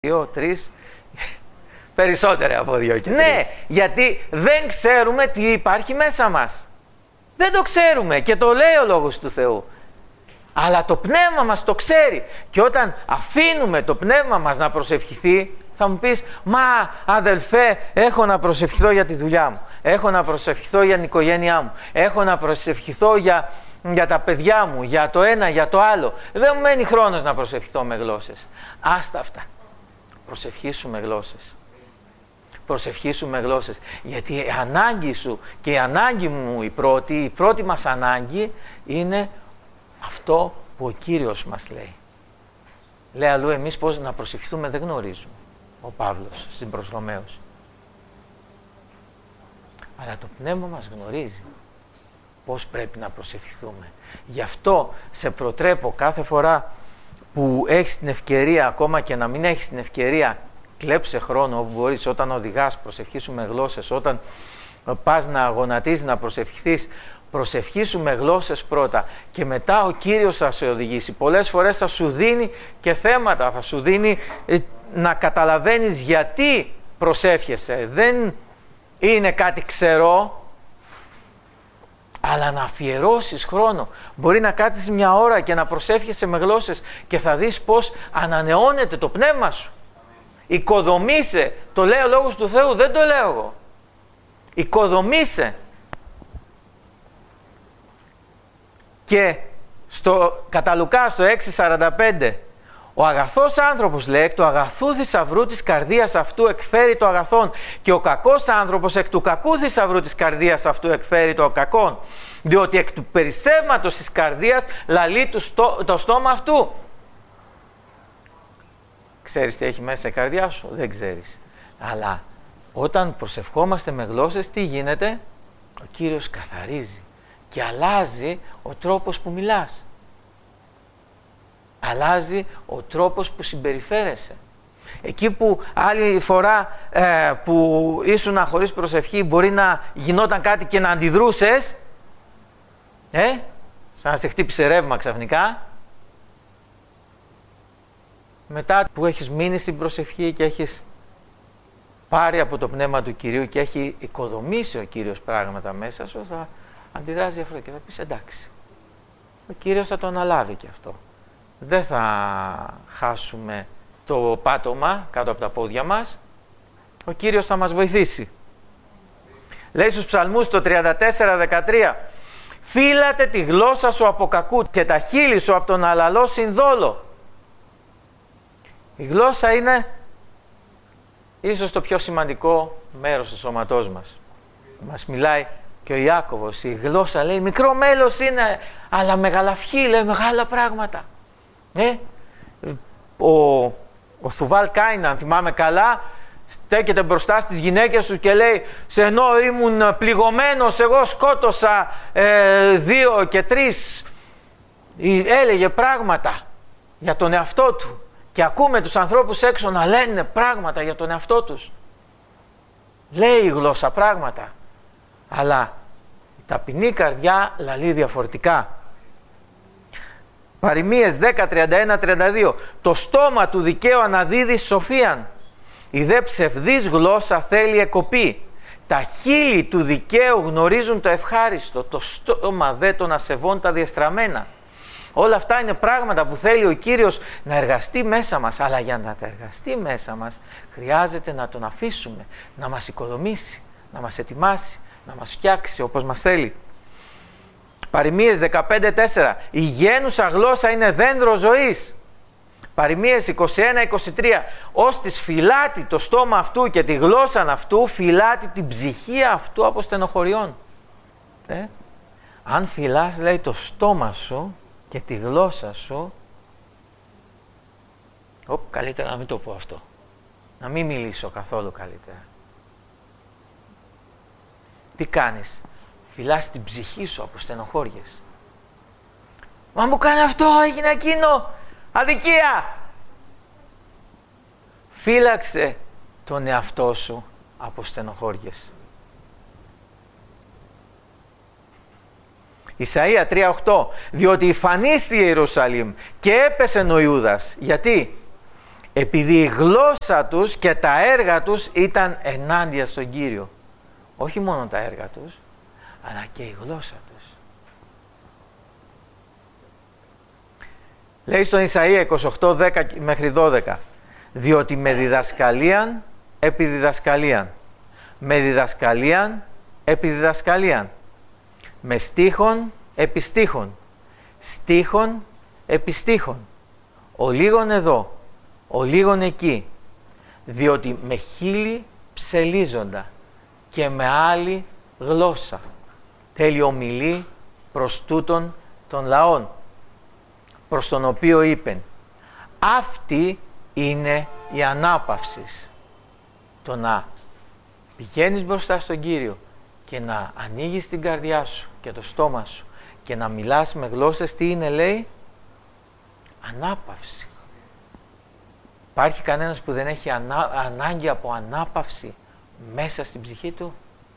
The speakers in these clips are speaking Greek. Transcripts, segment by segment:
2, 3, περισσότερα από 2 και 3. Ναι, γιατί δεν ξέρουμε τι υπάρχει μέσα μας. Δεν το ξέρουμε και το λέει ο Λόγος του Θεού. Αλλά το πνεύμα μας το ξέρει. Και όταν αφήνουμε το πνεύμα μας να προσευχηθεί, θα μου πεις, μα αδελφέ, έχω να προσευχηθώ για τη δουλειά μου. Έχω να προσευχηθώ για την οικογένειά μου. Έχω να προσευχηθώ για τα παιδιά μου, για το ένα, για το άλλο. Δεν μου μένει χρόνος να προσευχηθώ με γλώσσες. Άστα αυτά. Προσευχήσουμε γλώσσες. Προσευχήσουμε γλώσσες. Γιατί η ανάγκη σου και η ανάγκη μου η πρώτη μας ανάγκη είναι αυτό που ο Κύριος μας λέει. Λέει αλλού εμείς πώς να προσευχηθούμε δεν γνωρίζουμε. Ο Παύλος στην προς Ρωμαίους. Αλλά το πνεύμα μας γνωρίζει πώς πρέπει να προσευχηθούμε. Γι' αυτό σε προτρέπω κάθε φορά που έχεις την ευκαιρία, ακόμα και να μην έχεις την ευκαιρία, κλέψε χρόνο όπου μπορείς, όταν οδηγάς προσευχήσου με γλώσσες, όταν πας να γονατίζεις να προσευχηθείς, προσευχήσου με γλώσσες πρώτα και μετά ο Κύριος θα σε οδηγήσει. Πολλές φορές θα σου δίνει και θέματα, θα σου δίνει να καταλαβαίνεις γιατί προσεύχεσαι. Δεν είναι κάτι ξερό, αλλά να αφιερώσεις χρόνο. Μπορεί να κάτσεις μια ώρα και να προσεύχεσαι με γλώσσες και θα δεις πώς ανανεώνεται το πνεύμα σου. Οικοδομήσε, το λέει ο Λόγος του Θεού, δεν το λέω εγώ. Οικοδομήσε. Και κατά Λουκά στο 6:45, ο αγαθός άνθρωπος, λέει, εκ του αγαθού θησαυρού της καρδίας αυτού εκφέρει το αγαθόν, και ο κακός άνθρωπος εκ του κακού θησαυρού της καρδίας αυτού εκφέρει το κακόν, διότι εκ του περισσεύματος της καρδίας λαλεί το στόμα αυτού. Ξέρεις τι έχει μέσα η καρδιά σου? Δεν ξέρεις. Αλλά όταν προσευχόμαστε με γλώσσες, τι γίνεται? Ο Κύριος καθαρίζει και αλλάζει ο τρόπος που μιλάς. Αλλάζει ο τρόπος που συμπεριφέρεσαι. Εκεί που άλλη φορά που ήσουν χωρίς προσευχή μπορεί να γινόταν κάτι και να αντιδρούσες, σαν να σε χτύπησε ρεύμα ξαφνικά, μετά που έχεις μείνει στην προσευχή και έχεις πάρει από το πνεύμα του Κυρίου και έχει οικοδομήσει ο Κύριος πράγματα μέσα σου, θα αντιδράσει διαφορετικά και θα πεις εντάξει, ο Κύριος θα το αναλάβει και αυτό. Δεν θα χάσουμε το πάτωμα κάτω από τα πόδια μας. Ο Κύριος θα μας βοηθήσει. Λέει στους Ψαλμούς το 34:13, φύλατε τη γλώσσα σου από κακού και τα χείλη σου από τον αλαλό συνδόλο. Η γλώσσα είναι ίσως το πιο σημαντικό μέρος του σώματός μας. Μας μιλάει και ο Ιάκωβος, η γλώσσα λέει μικρό μέλος είναι, αλλά μεγαλαυχεί, λέει μεγάλα πράγματα. Ο Θουβάλ Κάιν, αν θυμάμαι καλά, στέκεται μπροστά στις γυναίκες του και λέει, σε ενώ ήμουν πληγωμένος, εγώ σκότωσα 2 και 3. Έλεγε πράγματα για τον εαυτό του και ακούμε τους ανθρώπους έξω να λένε πράγματα για τον εαυτό τους. Λέει η γλώσσα πράγματα, αλλά η ταπεινή καρδιά λαλεί διαφορετικά. Παροιμίες 10:31-32, το στόμα του δικαίου αναδίδει σοφίαν, η δε ψευδής γλώσσα θέλει εκοπή. Τα χείλη του δικαίου γνωρίζουν το ευχάριστο, το στόμα δε των ασεβών τα διεστραμμένα. Όλα αυτά είναι πράγματα που θέλει ο Κύριος να εργαστεί μέσα μας, αλλά για να τα εργαστεί μέσα μας χρειάζεται να τον αφήσουμε, να μας οικοδομήσει, να μας ετοιμάσει, να μας φτιάξει όπως μας θέλει. Παροιμίες 15:4, η γένουσα γλώσσα είναι δέντρο ζωής. Παροιμίες 21-23, ως της φυλάτη το στόμα αυτού και τη γλώσσα αυτού φυλάτη την ψυχή αυτού από στενοχωριών. Αν φυλάς, λέει, το στόμα σου και τη γλώσσα σου, καλύτερα να μην το πω αυτό, να μην μιλήσω καθόλου καλύτερα. Τι κάνεις? Φυλάς την ψυχή σου από στενοχώριες. Μα μου κάνει αυτό, έγινε εκείνο, αδικία. Φύλαξε τον εαυτό σου από στενοχώριες. Ισαΐα 3:8, διότι υφανίστη η Ιερουσαλήμ και έπεσε ο Ιούδας. Γιατί? επειδή η γλώσσα τους και τα έργα τους ήταν ενάντια στον Κύριο. Όχι μόνο τα έργα τους, αλλά και η γλώσσα τους. Λέει στον Ισαΐα 28, 10 μέχρι 12, διότι με διδασκαλίαν επί διδασκαλίαν, με διδασκαλίαν επί διδασκαλίαν, με στίχον επί στίχον, στίχον επί στίχον, ο λίγον εδώ, ο λίγον εκεί, διότι με χείλη ψελίζοντα και με άλλη γλώσσα θέλει ομιλεί προς τούτον των λαών, προς τον οποίο είπεν, αυτή είναι η ανάπαυση. Το να πηγαίνεις μπροστά στον Κύριο και να ανοίγεις την καρδιά σου και το στόμα σου και να μιλάς με γλώσσες, τι είναι, λέει? Ανάπαυση. Υπάρχει κανένας που δεν έχει ανάγκη από ανάπαυση μέσα στην ψυχή του?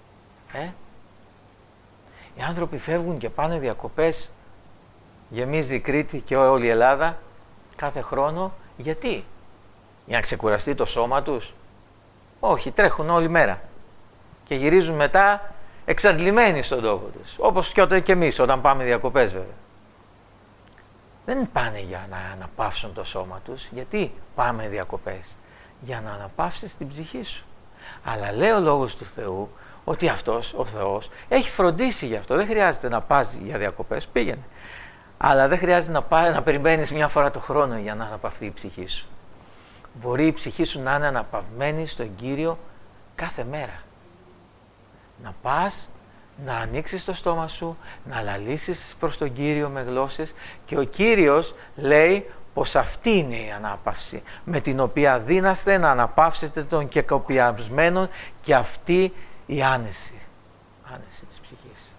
Οι άνθρωποι φεύγουν και πάνε διακοπές, γεμίζει η Κρήτη και όλη η Ελλάδα κάθε χρόνο. Γιατί? Για να ξεκουραστεί το σώμα τους? Όχι, τρέχουν όλη μέρα και γυρίζουν μετά εξαντλημένοι στον τόπο τους, όπως και εμείς όταν πάμε διακοπές βέβαια. Δεν πάνε για να αναπαύσουν το σώμα τους. Γιατί πάμε διακοπές? Για να αναπαύσεις την ψυχή σου. Αλλά λέει ο Λόγος του Θεού ότι αυτός, ο Θεός, έχει φροντίσει γι' αυτό. Δεν χρειάζεται να πας για διακοπές, πήγαινε. Αλλά δεν χρειάζεται να περιμένεις μια φορά το χρόνο για να αναπαυθεί η ψυχή σου. Μπορεί η ψυχή σου να είναι αναπαυμένη στον Κύριο κάθε μέρα. Να πας, να ανοίξεις το στόμα σου, να λαλήσεις προς τον Κύριο με γλώσσες, και ο Κύριος λέει πως αυτή είναι η ανάπαυση με την οποία δύναστε να αναπαύσετε τον κεκοπιασμένον, και αυτή η άνεση της ψυχής.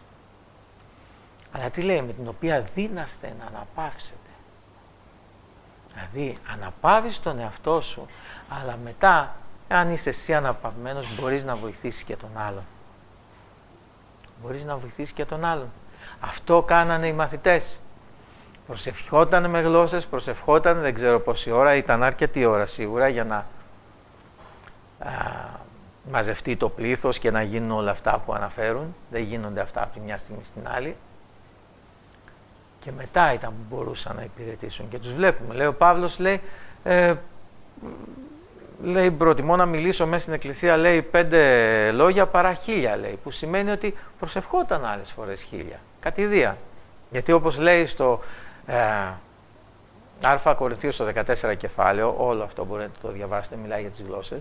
Αλλά τι λέει? Με την οποία δύναστε να αναπαύσετε. Δηλαδή αναπαύεις τον εαυτό σου, αλλά μετά, αν είσαι εσύ αναπαυμένος, μπορείς να βοηθήσεις και τον άλλον. Μπορείς να βοηθήσεις και τον άλλον. Αυτό κάνανε οι μαθητές. Προσευχόταν με γλώσσες, προσευχόταν, δεν ξέρω πόση ώρα, ήταν αρκετή ώρα σίγουρα για να μαζευτεί το πλήθος και να γίνουν όλα αυτά που αναφέρουν. Δεν γίνονται αυτά από τη μια στιγμή στην άλλη. Και μετά ήταν που μπορούσαν να υπηρετήσουν. Και τους βλέπουμε. Λέει ο Παύλος, λέει προτιμώ να μιλήσω μέσα στην εκκλησία, λέει 5 λόγια παρά 1000, λέει, που σημαίνει ότι προσευχόταν άλλες φορές 1000, κατηδία. Γιατί όπως λέει στο Α Κορινθίους στο 14 κεφάλαιο, όλο αυτό μπορείτε να το διαβάσετε, μιλάει για τις γλώσσες,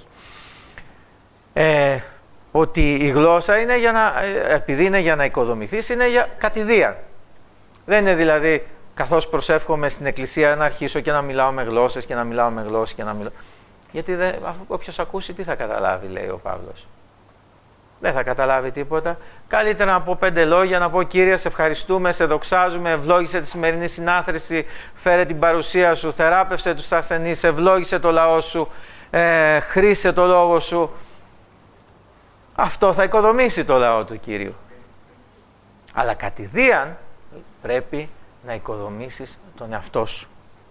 ότι η γλώσσα είναι για να, επειδή είναι για να οικοδομηθείς, είναι για κατηδία. Δεν είναι δηλαδή καθώς προσεύχομαι στην εκκλησία να αρχίσω και να μιλάω με γλώσσες και να μιλάω με γλώσσες και να μιλάω. Γιατί όποιος ακούσει τι θα καταλάβει, λέει ο Παύλος? Δεν θα καταλάβει τίποτα. Καλύτερα να πω 5 λόγια, να πω Κύριε σε ευχαριστούμε, σε δοξάζουμε, ευλόγησε τη σημερινή συνάθρηση, φέρε την παρουσία σου, θεράπευσε τους ασθενείς, ευλόγησε το λαό σου, χρήσε το λόγο σου. Αυτό θα οικοδομήσει το λαό του Κύριου. Αλλά κατηδίαν πρέπει να οικοδομήσεις τον εαυτό σου.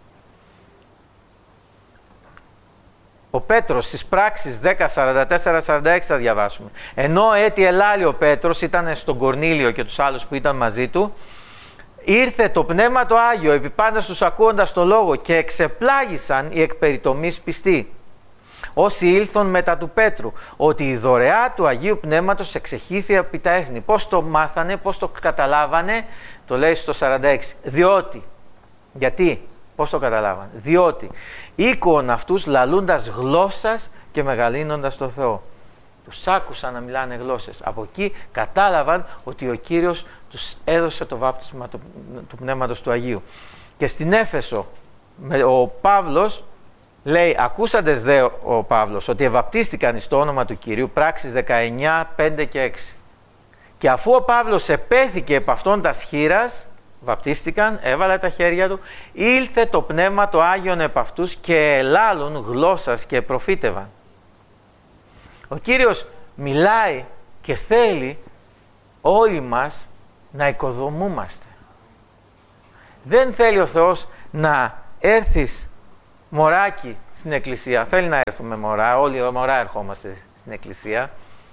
Ο Πέτρος στις πράξεις 10, 44-46 θα διαβάσουμε. Ενώ έτη ελάλη ο Πέτρος, ήταν στον Κορνήλιο και τους άλλους που ήταν μαζί του, ήρθε το Πνεύμα το Άγιο επί πάντας τους ακούοντας το λόγο, και εξεπλάγησαν οι εκπεριτομείς πιστοί. Όσοι ήλθον μετά του Πέτρου, ότι η δωρεά του Αγίου Πνεύματος εξεχήθη επί τα έθνη. Πώς το μάθανε, πώς το καταλάβανε? Το λέει στο 46. Γιατί, πώς το καταλάβανε? Διότι ήκουον αυτούς λαλούντας γλώσσας και μεγαλύνοντας το Θεό. Τους άκουσαν να μιλάνε γλώσσες. Από εκεί κατάλαβαν ότι ο Κύριος τους έδωσε το βάπτισμα του Πνεύματος του Αγίου. Και στην Έφεσο ο Παύλος λέει, ακούσαντες δε ο Παύλος ότι ευαπτίστηκαν στο όνομα του Κυρίου, πράξεις 19, 5 και 6. Και αφού ο Παύλος επέθηκε επ' αυτόν τας χείρας, βαπτίστηκαν, έβαλε τα χέρια του, ήλθε το Πνεύμα το Άγιον επ' αυτούς και ελάλουν γλώσσας και προφήτευαν. Ο Κύριος μιλάει και θέλει όλοι μας να οικοδομούμαστε. Δεν θέλει ο Θεός να έρθεις μωράκι στην εκκλησία. Θέλει να έρθουμε μωρά, όλοι μωρά ερχόμαστε στην εκκλησία.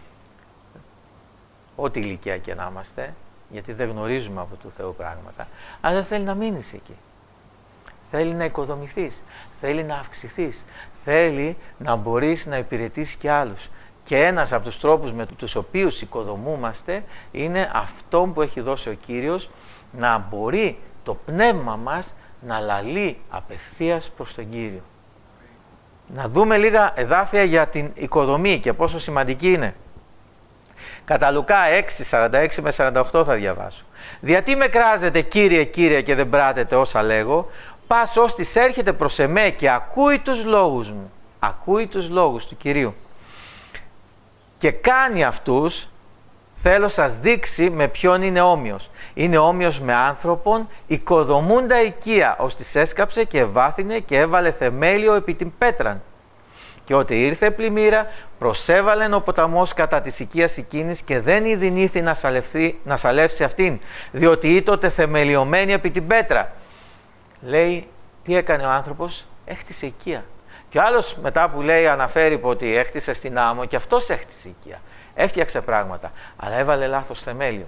Ό,τι ηλικία και να είμαστε, γιατί δεν γνωρίζουμε από του Θεού πράγματα. Αλλά δεν θέλει να μείνεις εκεί. Θέλει να οικοδομηθείς, θέλει να αυξηθείς, θέλει να μπορείς να υπηρετήσεις και άλλους. Και ένας από τους τρόπους με τους οποίους οικοδομούμαστε είναι αυτό που έχει δώσει ο Κύριος, να μπορεί το πνεύμα μας να λαλεί απευθείας προς τον Κύριο. Να δούμε λίγα εδάφια για την οικοδομή και πόσο σημαντική είναι. Κατά Λουκά 6, 46 με 48 θα διαβάσω. «Διατί με κράζετε, Κύριε, Κύριε, και δεν πράτετε όσα λέγω, πας ώστις έρχεται προς εμέ και ακούει τους λόγους μου». Ακούει τους λόγους του Κυρίου. «Και κάνει αυτούς, θέλω σας δείξει με ποιον είναι όμοιος. Είναι όμοιος με άνθρωπον, οικοδομούντα οικία, ώστις έσκαψε και ευάθυνε και έβαλε θεμέλιο επί την πέτραν. Και ότι ήρθε πλημμύρα, προσέβαλεν ο ποταμός κατά της οικίας εκείνης και δεν ειδηνήθη να σαλεύσει αυτήν, διότι ήτοτε θεμελιωμένη επί την πέτρα». Λέει, τι έκανε ο άνθρωπος? Έχτισε οικία. Και ο άλλος μετά που λέει, αναφέρει ότι έχτισε στην άμμο, και αυτός έχτισε οικία. Έφτιαξε πράγματα, αλλά έβαλε λάθος θεμέλιο.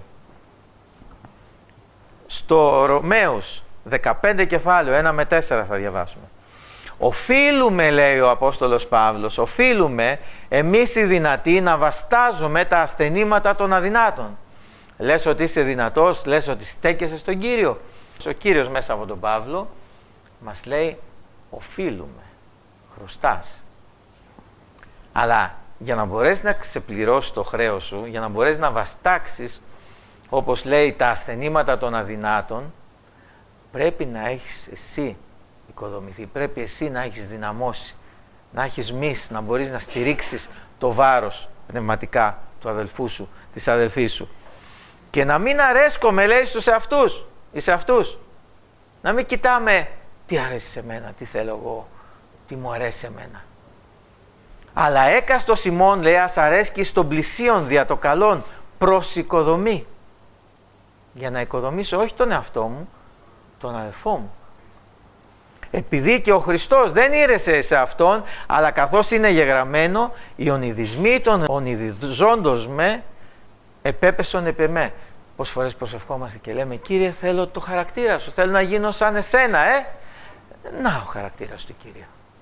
Στο Ρωμαίους 15 κεφάλαιο 1 με 4 θα διαβάσουμε. «Οφείλουμε», λέει ο Απόστολος Παύλος, «οφείλουμε εμείς οι δυνατοί να βαστάζουμε τα ασθενήματα των αδυνάτων». Λες ότι είσαι δυνατός, λες ότι στέκεσαι στον Κύριο. Ο Κύριος μέσα από τον Παύλο μας λέει, οφείλουμε, χρωστάς. Αλλά για να μπορέσεις να ξεπληρώσεις το χρέος σου, για να μπορέσεις να βαστάξεις, όπως λέει, τα ασθενήματα των αδυνάτων, πρέπει να έχεις εσύ οικοδομηθεί, πρέπει εσύ να έχεις δυναμώσει, να έχεις μυς, να μπορείς να στηρίξεις το βάρος πνευματικά του αδελφού σου, της αδελφής σου. Και να μην αρέσκομαι, λέει, στους εαυτούς, εις αυτούς. Να μην κοιτάμε τι αρέσει σε μένα, τι θέλω εγώ, τι μου αρέσει σε μένα. Αλλά έκαστος ημών, λέει, ας αρέσκει στον πλησίον δια το καλόν προς οικοδομή. Για να οικοδομήσω όχι τον εαυτό μου, τον αδελφό μου. Επειδή και ο Χριστός δεν ήρεσε σε Αυτόν, αλλά καθώς είναι γεγραμμένο, οι ονειδισμοί των ονειδιζόντος με επέπεσον επ' εμέ. Πόσες φορές προσευχόμαστε και λέμε, Κύριε, θέλω το χαρακτήρα σου, θέλω να γίνω σαν εσένα, Να ο χαρακτήρας του Κύριου.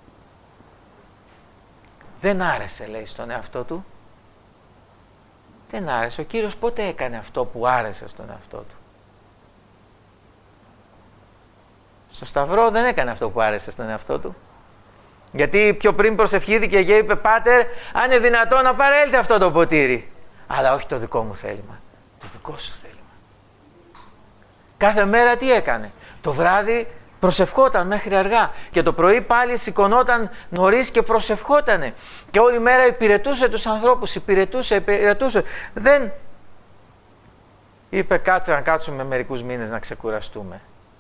Δεν άρεσε, λέει, στον εαυτό του. Δεν άρεσε. Ο Κύριος πότε έκανε αυτό που άρεσε στον εαυτό του? Στο Σταυρό δεν έκανε αυτό που άρεσε στον εαυτό του. Γιατί πιο πριν προσευχήθηκε και είπε, Πάτερ, αν είναι δυνατόν να παρέλθει αυτό το ποτήρι. Αλλά όχι το δικό μου θέλημα. Το δικό σου θέλημα. Κάθε μέρα τι έκανε? Το βράδυ προσευχόταν μέχρι αργά. Και το πρωί πάλι σηκωνόταν νωρίς και προσευχότανε. Και όλη μέρα υπηρετούσε τους ανθρώπους. Υπηρετούσε. Δεν είπε, κάτσε να κάτσουμε μερικούς μήνες να ξεκουραστούμε.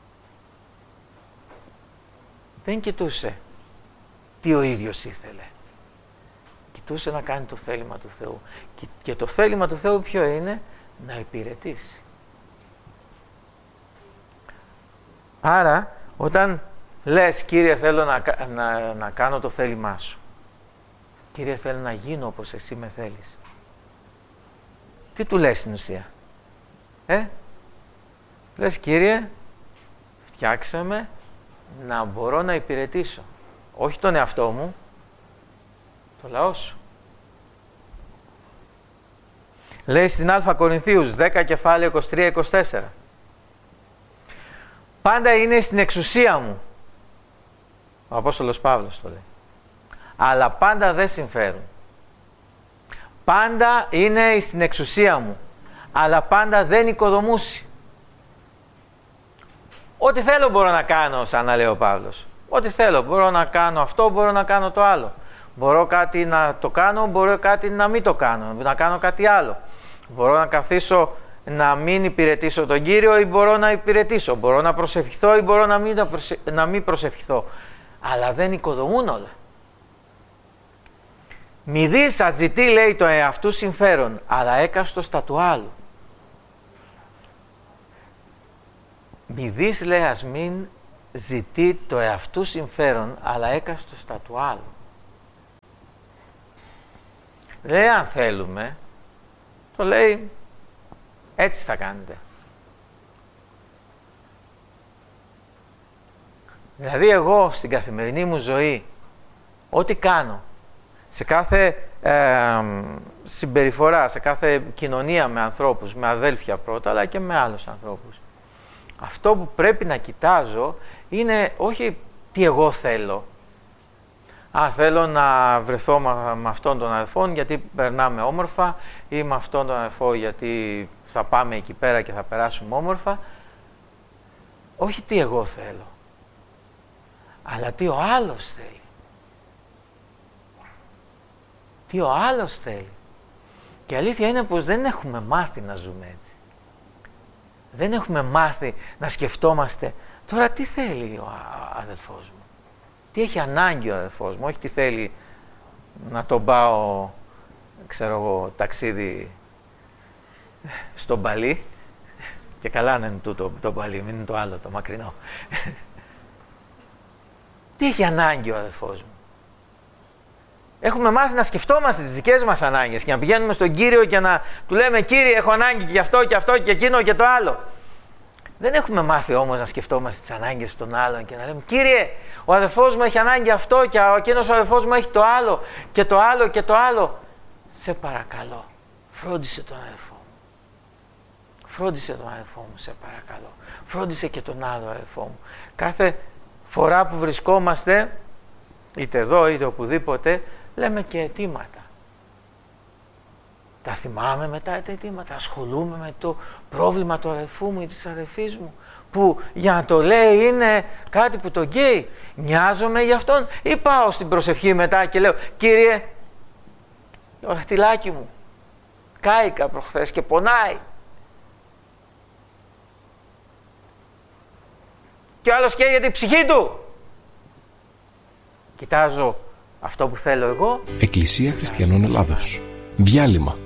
Δεν κοιτούσε τι ο ίδιος ήθελε. Κοιτούσε να κάνει το θέλημα του Θεού. Και το θέλημα του Θεού ποιο είναι? Να υπηρετήσει. Άρα, όταν λες, Κύριε, θέλω να κάνω το θέλημά σου. Κύριε, θέλω να γίνω όπως εσύ με θέλεις. Τι του λες στην ουσία? Λες, Κύριε, φτιάξε με να μπορώ να υπηρετήσω. Όχι τον εαυτό μου, το λαό σου. Λέει στην Α Κορινθίους 10 κεφάλαιο 23-24. Πάντα είναι στην εξουσία μου. Ο Απόστολος Παύλος το λέει. Αλλά πάντα δεν συμφέρουν. Πάντα είναι στην εξουσία μου. Αλλά πάντα δεν οικοδομούσει. Ό,τι θέλω μπορώ να κάνω, σαν να λέει ο Παύλος. Ό,τι θέλω. Μπορώ να κάνω αυτό, μπορώ να κάνω το άλλο. Μπορώ κάτι να το κάνω, μπορώ κάτι να μην το κάνω. Να κάνω κάτι άλλο. Μπορώ να καθίσω να μην υπηρετήσω τον Κύριο ή μπορώ να υπηρετήσω. Μπορώ να προσευχηθώ ή μπορώ να μην προσευχηθώ. Αλλά δεν οικοδομούν όλα. Μη δεις σας ζητεί, λέει, το εαυτού συμφέρον, αλλά έκαστος τα του άλλου. Μη δεις, λέει, ας μην ζητεί το εαυτού συμφέρον, αλλά έκαστος στα του άλλου. Λέει αν θέλουμε, το λέει έτσι θα κάνετε. Δηλαδή εγώ στην καθημερινή μου ζωή, ό,τι κάνω, σε κάθε συμπεριφορά, σε κάθε κοινωνία με ανθρώπους, με αδέλφια πρώτα, αλλά και με άλλους ανθρώπους, αυτό που πρέπει να κοιτάζω είναι όχι τι εγώ θέλω. Θέλω να βρεθώ με αυτόν τον αδελφόν γιατί περνάμε όμορφα, ή με αυτόν τον αδελφό γιατί θα πάμε εκεί πέρα και θα περάσουμε όμορφα. Όχι τι εγώ θέλω, αλλά τι ο άλλος θέλει. Τι ο άλλος θέλει. Και η αλήθεια είναι πως δεν έχουμε μάθει να ζούμε έτσι. Δεν έχουμε μάθει να σκεφτόμαστε τώρα τι θέλει ο αδελφός μου. Τι έχει ανάγκη ο αδελφός μου, όχι τι θέλει να τον πάω, ξέρω εγώ, ταξίδι στο Μπαλί. Και καλά να είναι τούτο το Μπαλί, μην είναι το άλλο, το μακρινό. Τι έχει ανάγκη ο αδελφός μου. Έχουμε μάθει να σκεφτόμαστε τις δικές μας ανάγκες και να πηγαίνουμε στον Κύριο και να του λέμε «Κύριε, έχω ανάγκη και αυτό και αυτό και εκείνο και το άλλο». Δεν έχουμε μάθει όμως να σκεφτόμαστε τις ανάγκες των άλλων και να λέμε «Κύριε, ο αδελφός μου έχει ανάγκη αυτό και εκείνος ο αδελφός μου έχει το άλλο και το άλλο και το άλλο». Σε παρακαλώ, φρόντισε τον αδελφό μου. Φρόντισε τον αδελφό μου, σε παρακαλώ. Φρόντισε και τον άλλο αδελφό μου. Κάθε φορά που βρισκόμαστε, είτε εδώ είτε οπουδήποτε, λέμε και αιτήματα. Τα θυμάμαι μετά τα αιτήματα, ασχολούμαι με το πρόβλημα του αδελφού μου ή της αδελφής μου, που για να το λέει είναι κάτι που τον καίει. Νοιάζομαι για αυτόν ή πάω στην προσευχή μετά και λέω «Κύριε, το δαχτυλάκι μου κάηκα προχθές και πονάει». Και ο άλλος καίγεται η ψυχή του. Κοιτάζω αυτό που θέλω εγώ. Εκκλησία Χριστιανών Ελλάδος. Διάλειμμα.